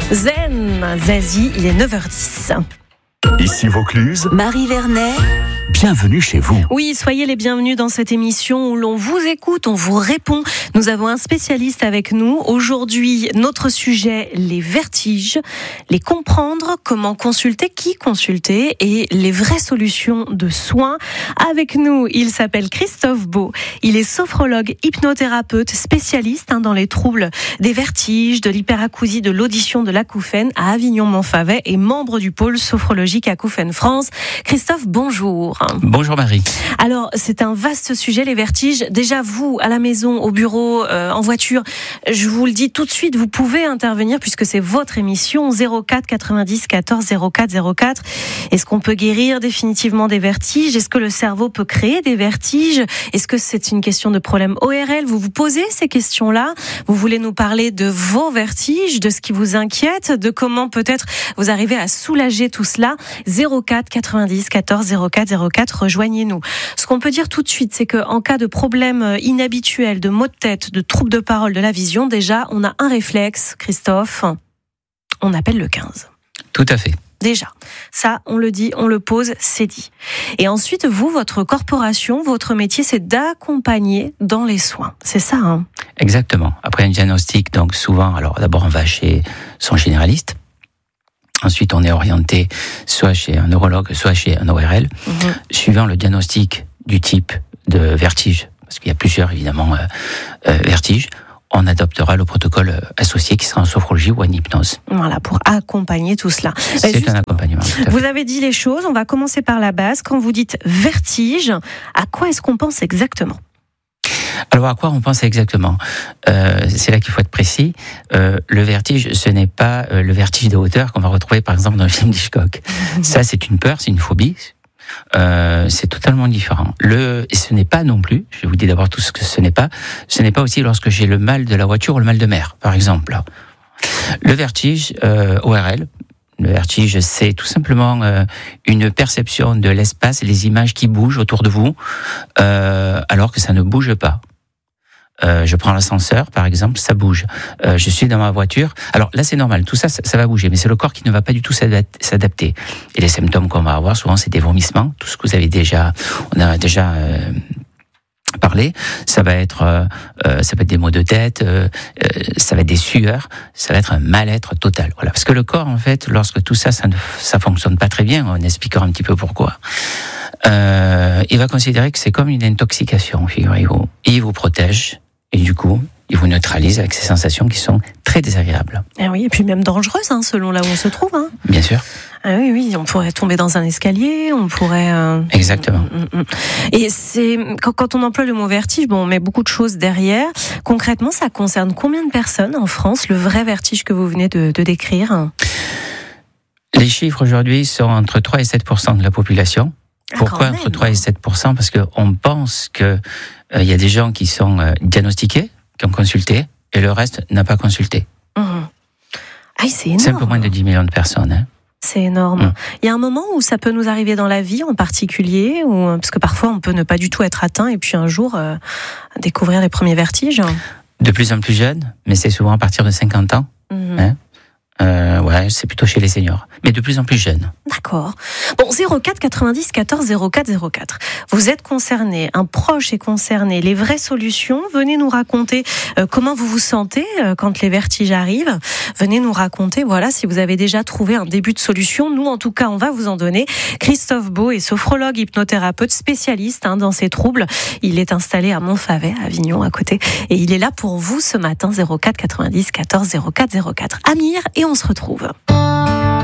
Zen, Zazie, il est 9h10. Ici Vaucluse, Marie Vernet. bienvenue chez vous. Oui, soyez les bienvenus dans cette émission où l'on vous écoute, on vous répond. Nous avons un spécialiste avec nous. Aujourd'hui, notre sujet, les vertiges, les comprendre, comment consulter, qui consulter et les vraies solutions de soins. Avec nous, il s'appelle Christophe Beau. Il est sophrologue, hypnothérapeute, spécialiste dans les troubles des vertiges, de l'hyperacousie, de l'audition, de l'acouphène à Avignon-Montfavet et membre du pôle sophrologique Acouphène France. Christophe, bonjour. Bonjour Marie. Alors, c'est un vaste sujet, les vertiges. Déjà, vous, à la maison, au bureau, en voiture, je vous le dis tout de suite, vous pouvez intervenir puisque c'est votre émission 04 90 14 04 04. Est-ce qu'on peut guérir définitivement des vertiges ? Est-ce que le cerveau peut créer des vertiges ? Est-ce que c'est une question de problème ORL ? Vous vous posez ces questions-là ? Vous voulez nous parler de vos vertiges, de ce qui vous inquiète, de comment peut-être vous arrivez à soulager tout cela ? 04 90 14 04 04, rejoignez-nous. Ce qu'on peut dire tout de suite, c'est qu'en cas de problème inhabituel, de maux de tête, de troubles de parole, de la vision, déjà, on a un réflexe, Christophe, on appelle le 15. Tout à fait. Déjà, ça, on le dit, on le pose, c'est dit. Et ensuite, vous, votre corporation, votre métier, c'est d'accompagner dans les soins. C'est ça, hein ? Exactement. Après un diagnostic, donc souvent, alors d'abord on va chez son généraliste. Ensuite, on est orienté soit chez un neurologue, soit chez un ORL, suivant le diagnostic du type de vertige, parce qu'il y a plusieurs, évidemment, vertiges. On adoptera le protocole associé qui sera en sophrologie ou en hypnose. Voilà, pour accompagner tout cela. C'est un accompagnement. Vous avez dit les choses, on va commencer par la base. Quand vous dites vertige, à quoi est-ce qu'on pense exactement ? Alors, à quoi on pense exactement ? C'est là qu'il faut être précis. Le vertige, ce n'est pas le vertige de hauteur qu'on va retrouver, par exemple, dans le film d'Hitchcock. Ça, c'est une peur, c'est une phobie. C'est totalement différent. Et ce n'est pas non plus, je vous dis d'abord tout ce que ce n'est pas aussi lorsque j'ai le mal de la voiture ou le mal de mer, par exemple. Le vertige, ORL, le vertige, c'est tout simplement une perception de l'espace, les images qui bougent autour de vous, alors que ça ne bouge pas. Je prends l'ascenseur, par exemple, ça bouge. Je suis dans ma voiture. Alors là, c'est normal. Tout ça, ça va bouger. Mais c'est le corps qui ne va pas du tout s'adapter. Et les symptômes qu'on va avoir, souvent, c'est des vomissements. Tout ce que vous avez on a déjà parlé. Ça va être des maux de tête. Ça va être des sueurs. Ça va être un mal-être total. Voilà. Parce que le corps, en fait, lorsque tout ça fonctionne pas très bien, on expliquera un petit peu pourquoi. Il va considérer que c'est comme une intoxication, figurez-vous. Il vous protège. Et du coup, il vous neutralise avec ces sensations qui sont très désagréables. Et oui, et puis même dangereuses, selon là où on se trouve. Bien sûr. Ah oui, on pourrait tomber dans un escalier, on pourrait... Exactement. Et c'est quand on emploie le mot vertige, on met beaucoup de choses derrière. Concrètement, ça concerne combien de personnes en France, le vrai vertige que vous venez de décrire ? Les chiffres aujourd'hui sont entre 3 et 7% de la population. Pourquoi entre 3 et 7% ? Parce qu'on pense qu'il y a des gens qui sont diagnostiqués, qui ont consulté, et le reste n'a pas consulté. C'est énorme. C'est un peu moins de 10 millions de personnes. C'est énorme. Il y a un moment où ça peut nous arriver dans la vie en particulier, parce que parfois on peut ne pas du tout être atteint, et puis un jour découvrir les premiers vertiges. De plus en plus jeunes, mais c'est souvent à partir de 50 ans. C'est plutôt chez les seniors, mais de plus en plus jeunes. D'accord. 04 90 14 04 04. Vous êtes concerné, un proche est concerné, les vraies solutions. Venez nous raconter comment vous vous sentez quand les vertiges arrivent. Venez nous raconter, si vous avez déjà trouvé un début de solution. Nous, en tout cas, on va vous en donner. Christophe Beau est sophrologue, hypnothérapeute, spécialiste dans ces troubles. Il est installé à Montfavet, à Avignon, à côté. Et il est là pour vous ce matin, 04 90 14 04 04. Amir, et on se retrouve.